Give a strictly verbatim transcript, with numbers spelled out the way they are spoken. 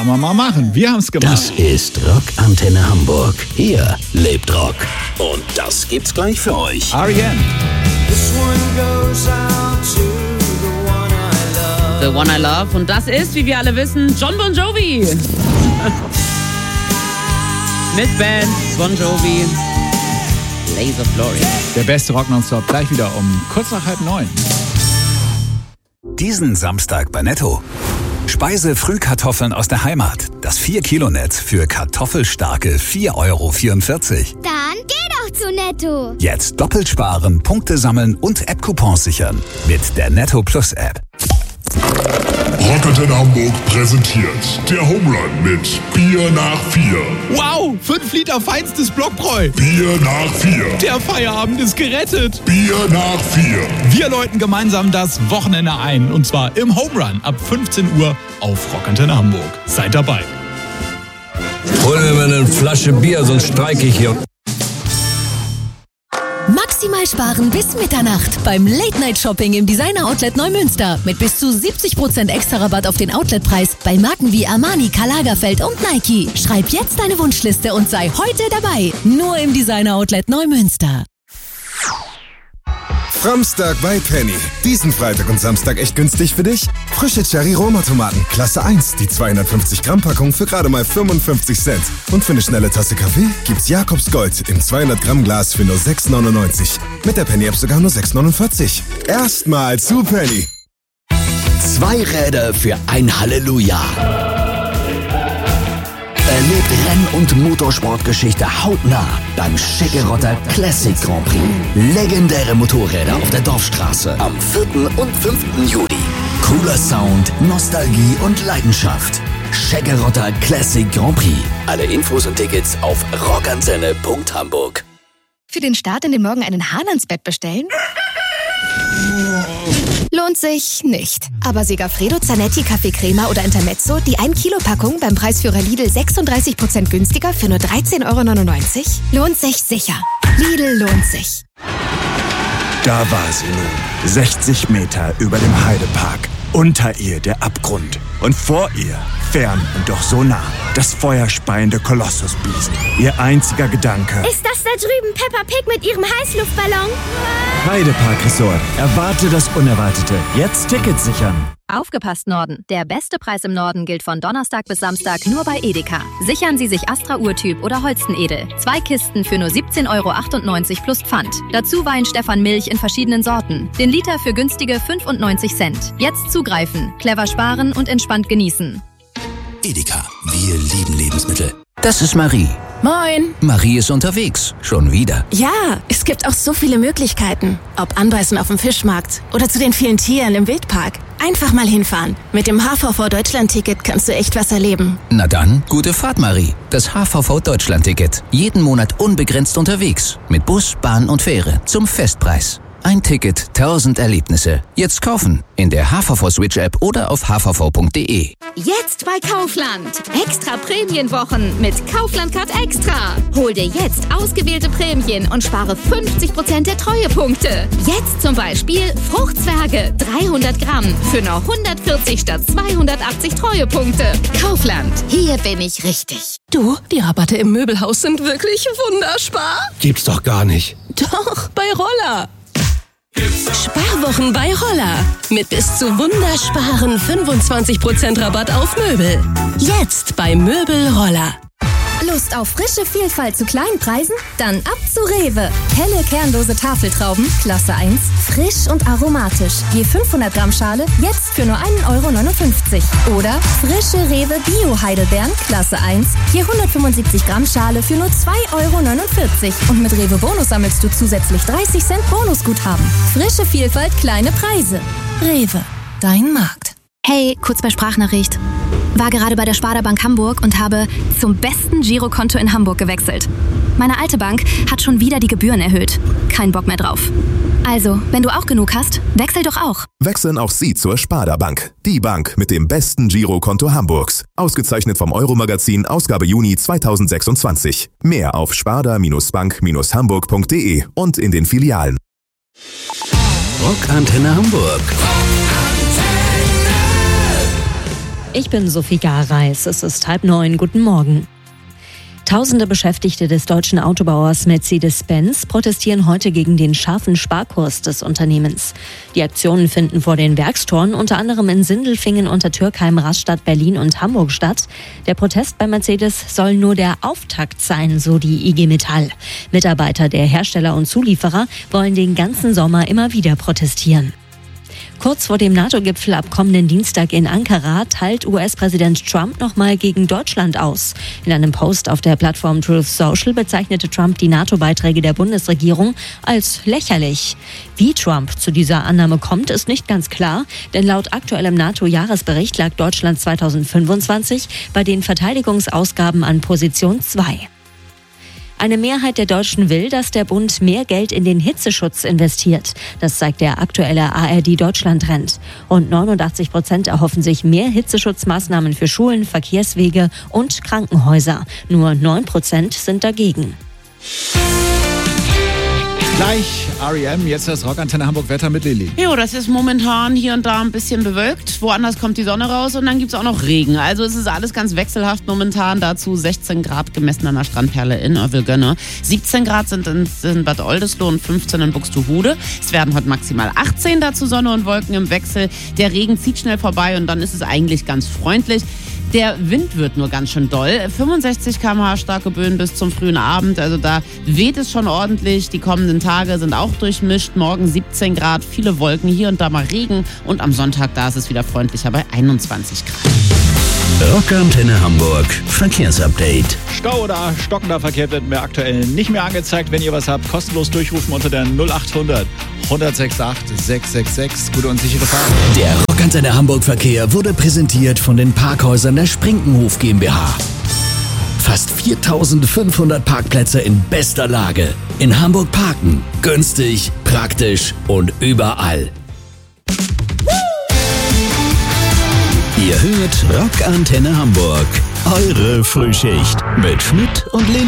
wir mal machen. Wir haben es gemacht. Das ist Rockantenne Hamburg. Hier lebt Rock. Und das gibt's gleich für euch. R E M. The One I Love. Und das ist, wie wir alle wissen, John Bon Jovi. Mit Band Bon Jovi. Laser Florida. Der beste Rock nonstop. Gleich wieder um kurz nach halb neun. Diesen Samstag bei Netto. Speise-Frühkartoffeln aus der Heimat. Das vier Kilo Netz für kartoffelstarke vier Euro vierundvierzig. Dann geh doch zu Netto. Jetzt doppelt sparen, Punkte sammeln und App-Coupons sichern. Mit der Netto Plus App. Rockantenne Hamburg präsentiert der Home Run mit Bier nach vier. Wow, fünf Liter feinstes Blockbräu. Bier nach vier. Der Feierabend ist gerettet. Bier nach vier. Wir läuten gemeinsam das Wochenende ein. Und zwar im Home Run ab fünfzehn Uhr auf Rockantenne Hamburg. Seid dabei. Hol mir mal eine Flasche Bier, sonst streike ich hier. Maximal sparen bis Mitternacht beim Late-Night-Shopping im Designer-Outlet Neumünster. Mit bis zu siebzig Prozent extra Rabatt auf den Outletpreis bei Marken wie Armani, Karl Lagerfeld und Nike. Schreib jetzt deine Wunschliste und sei heute dabei. Nur im Designer-Outlet Neumünster. Samstag bei Penny. Diesen Freitag und Samstag echt günstig für dich? Frische Cherry-Roma-Tomaten, Klasse eins, die zweihundertfünfzig Gramm Packung für gerade mal fünfundfünfzig Cent. Und für eine schnelle Tasse Kaffee gibt's Jakobs Gold im zweihundert Gramm Glas für nur sechs neunundneunzig. Mit der Penny-App sogar nur sechs neunundvierzig. Erstmal zu Penny. Zwei Räder für ein Halleluja. Erlebt Renn- und Motorsportgeschichte hautnah beim Schickerotter Classic Grand Prix. Legendäre Motorräder auf der Dorfstraße am vierten und fünften Juli. Cooler Sound, Nostalgie und Leidenschaft. Schickerotter Classic Grand Prix. Alle Infos und Tickets auf rockantenne punkt hamburg. Für den Start in den Morgen einen Hahn ans Bett bestellen? Lohnt sich nicht. Aber Segafredo, Zanetti, Kaffee Crema oder Intermezzo, die ein Kilo Packung beim Preisführer Lidl sechsunddreißig Prozent günstiger für nur dreizehn Euro neunundneunzig? Lohnt sich sicher. Lidl lohnt sich. Da war sie nun. sechzig Meter über dem Heidepark. Unter ihr der Abgrund. Und vor ihr, fern und doch so nah, das feuerspeiende Kolossusbiest. Ihr einziger Gedanke. Ist das da drüben Peppa Pig mit ihrem Heißluftballon? Heidepark Resort. Erwarte das Unerwartete. Jetzt Tickets sichern. Aufgepasst, Norden. Der beste Preis im Norden gilt von Donnerstag bis Samstag nur bei Edeka. Sichern Sie sich Astra Urtyp oder Holstenedel. Zwei Kisten für nur siebzehn Euro achtundneunzig plus Pfand. Dazu Wein Stefan Milch in verschiedenen Sorten. Den Liter für günstige fünfundneunzig Cent. Jetzt zugreifen, clever sparen und entspannt genießen. Edeka, wir lieben Lebensmittel. Das ist Marie. Moin. Marie ist unterwegs. Schon wieder. Ja, es gibt auch so viele Möglichkeiten. Ob anbeißen auf dem Fischmarkt oder zu den vielen Tieren im Wildpark. Einfach mal hinfahren. Mit dem H V V Deutschland-Ticket kannst du echt was erleben. Na dann, gute Fahrt, Marie. Das H V V Deutschland-Ticket. Jeden Monat unbegrenzt unterwegs. Mit Bus, Bahn und Fähre. Zum Festpreis. Ein Ticket, tausend Erlebnisse. Jetzt kaufen. In der H V V Switch App oder auf h v v punkt d e. Jetzt bei Kaufland. Extra Prämienwochen mit Kaufland Card Extra. Hol dir jetzt ausgewählte Prämien und spare fünfzig Prozent der Treuepunkte. Jetzt zum Beispiel Fruchtzwerge dreihundert Gramm für nur hundertvierzig statt zweihundertachtzig Treuepunkte. Kaufland. Hier bin ich richtig. Du, die Rabatte im Möbelhaus sind wirklich wunderspar. Gibt's doch gar nicht. Doch, bei Roller. Sparwochen bei Roller. Mit bis zu wundersparen fünfundzwanzig Prozent Rabatt auf Möbel. Jetzt bei Möbel Roller. Lust auf frische Vielfalt zu kleinen Preisen? Dann ab zu Rewe. Helle kernlose Tafeltrauben, Klasse eins, frisch und aromatisch. Je fünfhundert Gramm Schale, jetzt für nur ein Euro neunundfünfzig. Oder frische Rewe Bio Heidelbeeren, Klasse eins, je hundertfünfundsiebzig Gramm Schale für nur zwei Euro neunundvierzig. Und mit Rewe Bonus sammelst du zusätzlich dreißig Cent Bonusguthaben. Frische Vielfalt, kleine Preise. Rewe, dein Markt. Hey, kurz bei Sprachnachricht. War gerade bei der Sparda Bank Hamburg und habe zum besten Girokonto in Hamburg gewechselt. Meine alte Bank hat schon wieder die Gebühren erhöht. Kein Bock mehr drauf. Also, wenn du auch genug hast, wechsel doch auch. Wechseln auch Sie zur Sparda Bank. Die Bank mit dem besten Girokonto Hamburgs. Ausgezeichnet vom Euro-Magazin, Ausgabe Juni zweitausendsechsundzwanzig. Mehr auf sparda bank hamburg punkt d e und in den Filialen. Rockantenne Hamburg. Ich bin Sophie Gareis. Es ist halb neun. Guten Morgen. Tausende Beschäftigte des deutschen Autobauers Mercedes-Benz protestieren heute gegen den scharfen Sparkurs des Unternehmens. Die Aktionen finden vor den Werkstoren unter anderem in Sindelfingen, Untertürkheim, Rastatt, Berlin und Hamburg statt. Der Protest bei Mercedes soll nur der Auftakt sein, so die I G Metall. Mitarbeiter der Hersteller und Zulieferer wollen den ganzen Sommer immer wieder protestieren. Kurz vor dem NATO-Gipfel ab kommenden Dienstag in Ankara teilt U S-Präsident Trump nochmal gegen Deutschland aus. In einem Post auf der Plattform Truth Social bezeichnete Trump die NATO-Beiträge der Bundesregierung als lächerlich. Wie Trump zu dieser Annahme kommt, ist nicht ganz klar, denn laut aktuellem NATO-Jahresbericht lag Deutschland zweitausendfünfundzwanzig bei den Verteidigungsausgaben an Position zwei. Eine Mehrheit der Deutschen will, dass der Bund mehr Geld in den Hitzeschutz investiert. Das zeigt der aktuelle A R D-Deutschland-Trend. Rund neunundachtzig Prozent erhoffen sich mehr Hitzeschutzmaßnahmen für Schulen, Verkehrswege und Krankenhäuser. Nur neun Prozent sind dagegen. Gleich R E M, jetzt das Rockantenne Hamburg Wetter mit Lilly. Jo, das ist momentan hier und da ein bisschen bewölkt. Woanders kommt die Sonne raus und dann gibt es auch noch Regen. Also es ist alles ganz wechselhaft momentan. Dazu sechzehn Grad gemessen an der Strandperle in Örvelgönne. siebzehn Grad sind in, in Bad Oldesloe und fünfzehn in Buxtehude. Es werden heute maximal achtzehn, dazu Sonne und Wolken im Wechsel. Der Regen zieht schnell vorbei und dann ist es eigentlich ganz freundlich. Der Wind wird nur ganz schön doll. fünfundsechzig Kilometer pro Stunde starke Böen bis zum frühen Abend. Also da weht es schon ordentlich. Die kommenden Tage sind auch durchmischt. Morgen siebzehn Grad, viele Wolken, hier und da mal Regen. Und am Sonntag, da ist es wieder freundlicher bei einundzwanzig Grad. Rockantenne Hamburg Verkehrsupdate. Stau oder stockender Verkehr wird mir aktuell nicht mehr angezeigt. Wenn ihr was habt, kostenlos durchrufen unter der null acht hundert hundertsechsundachtzig sechshundertsechsundsechzig. Gute und sichere Fahrt. Der Rockantenne Hamburg Verkehr wurde präsentiert von den Parkhäusern der Sprinkenhof GmbH. Fast viertausendfünfhundert Parkplätze in bester Lage. In Hamburg parken. Günstig, praktisch und überall. Ihr hört Rockantenne Hamburg. Eure Frühschicht mit Schmidt und Lilly.